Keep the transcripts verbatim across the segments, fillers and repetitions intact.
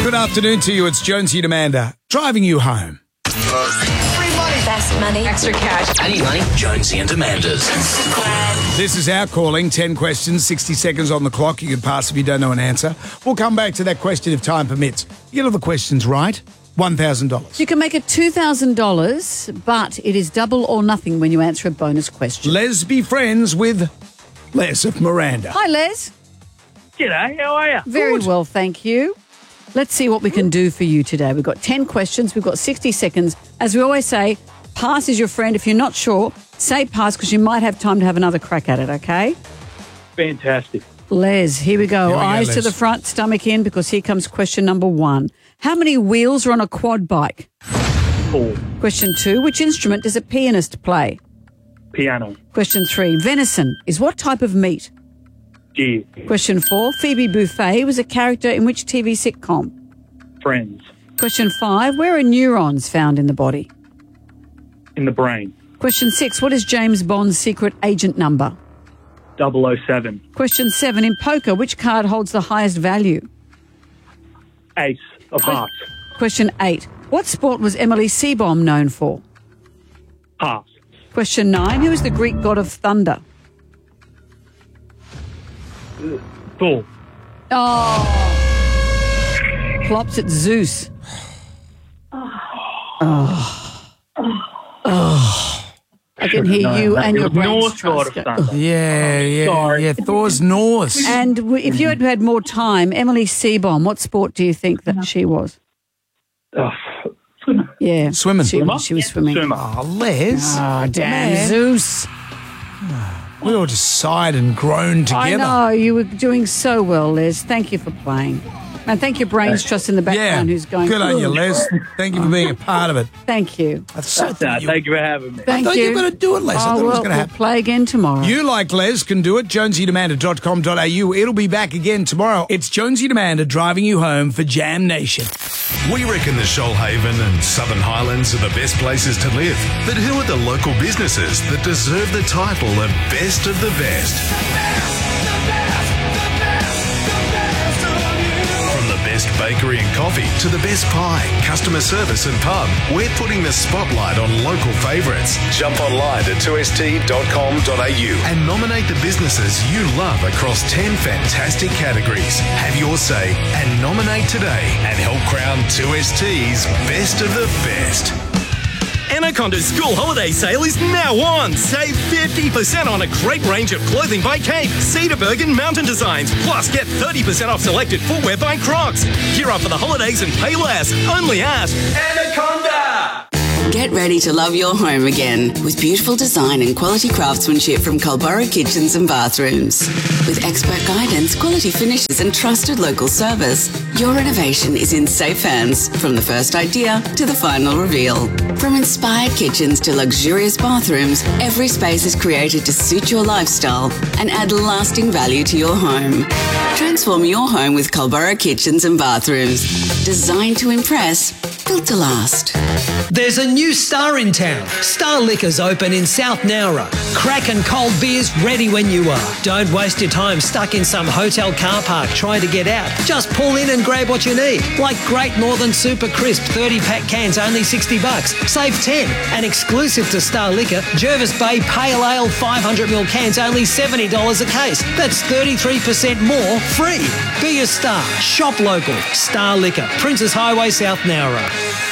Good afternoon to you. It's Jonesy and Amanda driving you home. Free money. Best money. Extra cash. I need money. Jonesy and Amanda's. This is our calling. ten questions, sixty seconds on the clock. You can pass if you don't know an answer. We'll come back to that question if time permits. You get all the questions right, one thousand dollars. You can make it two thousand dollars, but it is double or nothing when you answer a bonus question. Les be friends with Les of Miranda. Hi, Les. G'day, how are you? Very well, thank you. Let's see what we can do for you today. We've got ten questions. We've got sixty seconds. As we always say, pass is your friend. If you're not sure, say pass because you might have time to have another crack at it, okay? Fantastic. Les, here we go. Here we go, Eyes Les. to the front, stomach in, because here comes question number one. How many wheels are on a quad bike? Four. Question two, which instrument does a pianist play? Piano. Question three, venison is what type of meat? Deer. Question four, Phoebe Buffay was a character in which T V sitcom? Friends. Question five, where are neurons found in the body? In the brain. Question six, what is James Bond's secret agent number? double oh seven. Question seven, in poker, which card holds the highest value? Ace of hearts. Question eight, what sport was Emily Seebohm known for? Pass. Question nine, who is the Greek god of thunder? Thor. Oh. Plops at Zeus. Oh. Oh. I can hear No, you that- and it your was brain North God of Thunder. Yeah, yeah, Sorry. yeah. Thor's Norse. And w- if you had had more time, Emily Seebohm, what sport do you think that she was? Oh, Yeah. Swimming. She, was- she was swimming. Swimmer. Oh, Les. Oh, damn Man. Zeus. We all just sighed and groaned together. I know, you were doing so well, Les. Thank you for playing. And thank your brains trust in the Yeah. background who's going, Good on you, "Ooh." Les. Thank you for being a part of it. Thank you. I so No, thought you, thank you for having me. I Thank thought you. you were going to do it, Les. I Oh, thought it was well, going to we'll happen. play again tomorrow. You, like Les, can do it. jonesy and amanda dot com dot a u. It'll be back again tomorrow. It's Jonesy and Amanda driving you home for Jam Nation. We reckon the Shoalhaven and Southern Highlands are the best places to live. But who are the local businesses that deserve the title of Best of the Best? From the best bakery and coffee to the best pie, customer service and pub, we're putting the spotlight on local favourites. Jump online to two s t dot com dot a u and nominate the businesses you love across ten fantastic categories. Have your say and nominate today and help crown two S T's Best of the Best. Anaconda's school holiday sale is now on. Save fifty percent on a great range of clothing by Cape, Cedarburg and Mountain Designs. Plus, get thirty percent off selected footwear by Crocs. Gear up for the holidays and pay less. Only at Anaconda! Get ready to love your home again with beautiful design and quality craftsmanship from Culburra Kitchens and Bathrooms. With expert guidance, quality finishes and trusted local service, your innovation is in safe hands from the first idea to the final reveal. From inspired kitchens to luxurious bathrooms, every space is created to suit your lifestyle and add lasting value to your home. Transform your home with Culburra Kitchens and Bathrooms. Designed to impress, built to last. There's a new star in town. Star Liquor's open in South Nowra. Crack and cold beers ready when you are. Don't waste your time stuck in some hotel car park trying to get out. Just pull in and grab what you need. Like Great Northern Super Crisp thirty pack cans only sixty bucks. Save ten. And exclusive to Star Liquor, Jervis Bay Pale Ale five hundred mil cans only seventy dollars a case. That's thirty-three percent more free. Be a star. Shop local. Star Liquor. Princes Highway, South Nowra.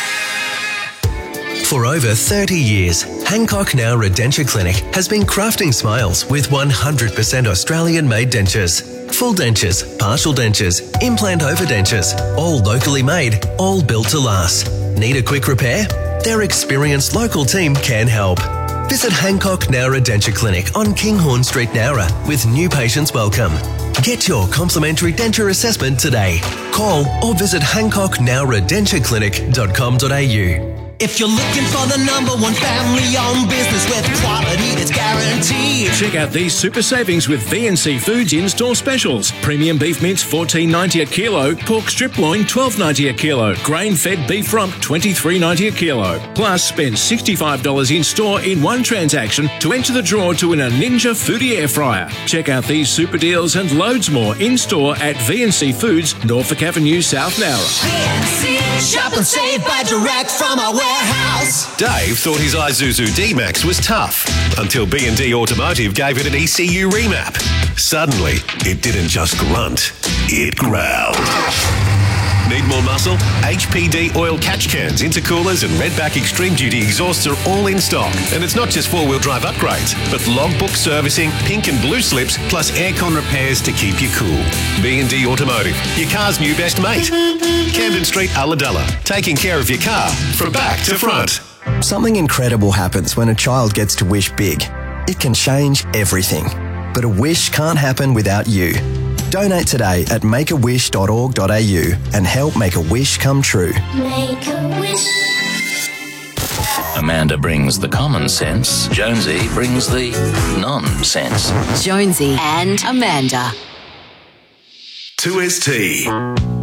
For over thirty years, Hancock Nowra Denture Clinic has been crafting smiles with one hundred percent Australian-made dentures. Full dentures, partial dentures, implant overdentures, all locally made, all built to last. Need a quick repair? Their experienced local team can help. Visit Hancock Nowra Denture Clinic on Kinghorn Street, Nowra, with new patients welcome. Get your complimentary denture assessment today. Call or visit hancock nowra denture clinic dot com dot a u. If you're looking for the number one family-owned business with quality that's guaranteed. Check out these super savings with V and C Foods in-store specials. Premium beef mince fourteen ninety a kilo, pork strip loin twelve ninety a kilo, grain-fed beef rump twenty-three ninety a kilo. Plus, spend sixty-five dollars in-store in one transaction to enter the draw to win a Ninja Foodie air fryer. Check out these super deals and loads more in-store at V and C Foods, Norfolk Avenue, South Nowra. V and C, shop and save by direct from our warehouse. Dave thought his Isuzu D-Max was tough until B and D Automotive gave it an E C U remap. Suddenly, it didn't just grunt, it growled. Need more muscle? H P D oil catch cans, intercoolers and Redback Extreme Duty exhausts are all in stock. And it's not just four-wheel drive upgrades, but logbook servicing, pink and blue slips, plus aircon repairs to keep you cool. B and D Automotive, your car's new best mate. Camden Street, Ulladulla, taking care of your car from back to front. Something incredible happens when a child gets to wish big. It can change everything. But a wish can't happen without you. Donate today at make a wish dot org dot a u and help make a wish come true. Make a wish. Amanda brings the common sense. Jonesy brings the nonsense. Jonesy and Amanda. two S T.